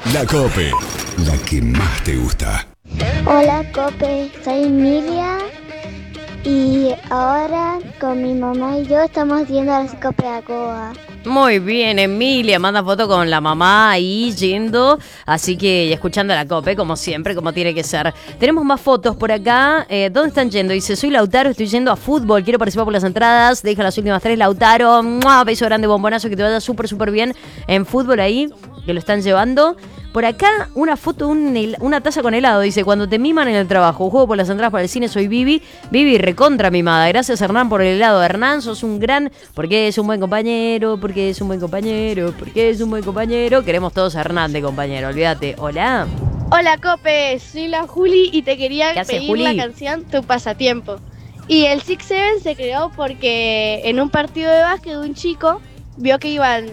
La Cope, la que más te gusta. Hola Cope, soy Emilia y ahora con mi mamá y yo estamos yendo a la psicopedagoga. Muy bien, Emilia, manda foto con la mamá ahí yendo, así que y escuchando la Cope, como siempre, como tiene que ser. Tenemos más fotos por acá. ¿Dónde están yendo? Dice, soy Lautaro, estoy yendo a fútbol, quiero participar por las entradas. Deja las últimas 3, Lautaro. ¡Mua! Beso grande, bombonazo, que te vaya súper, súper bien en fútbol ahí, que lo están llevando. Por acá, una foto, una taza con helado. Dice, cuando te miman en el trabajo, juego por las entradas para el cine, soy Vivi. Vivi, recontra mimada. Gracias, Hernán, por el helado. Hernán, sos un gran... Porque es un buen compañero, porque es un buen compañero, porque es un buen compañero. Queremos todos a Hernán de compañero, olvídate. Hola. Hola, Cope. Soy la Juli y te quería pedir Juli? la canción Tu Pasatiempo. Y el 6-7 se creó porque en un partido de básquet un chico vio que iban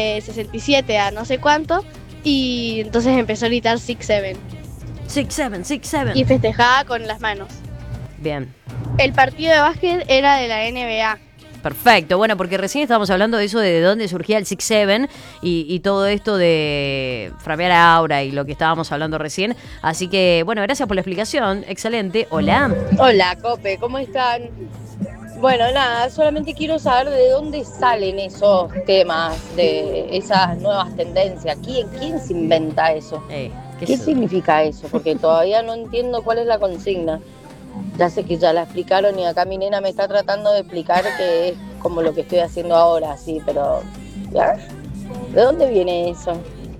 67 a no sé cuánto y entonces empezó a gritar 6-7 6-7, 6-7. y festejaba con las manos. Bien. El partido de básquet era de la NBA. Perfecto, bueno, porque recién estábamos hablando de eso, de dónde surgía el 6-7 y todo esto de framear aura y lo que estábamos hablando recién. Así que, bueno, gracias por la explicación. Excelente. Hola. Hola, Cope, ¿cómo están? Bueno, nada, solamente quiero saber de dónde salen esos temas, de esas nuevas tendencias. ¿Quién se inventa eso? ¿Qué significa eso? Porque todavía no entiendo cuál es la consigna. Ya sé que ya la explicaron y acá mi nena me está tratando de explicar que es como lo que estoy haciendo ahora, sí, pero ¿ya? ¿De dónde viene eso?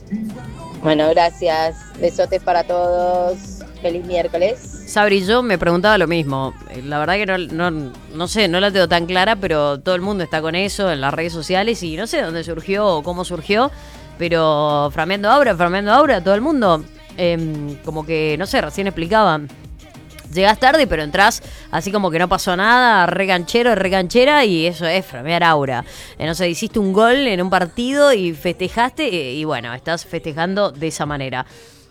Bueno, gracias. Besotes para todos. Feliz miércoles. Sabri, yo me preguntaba lo mismo. La verdad que no sé, no la tengo tan clara, pero todo el mundo está con eso en las redes sociales y no sé dónde surgió o cómo surgió, pero frameando aura, todo el mundo, como que, no sé, recién explicaban. Llegás tarde, pero entrás así como que no pasó nada, reganchera, y eso es framear aura. No sé, hiciste un gol en un partido y festejaste, y bueno, estás festejando de esa manera.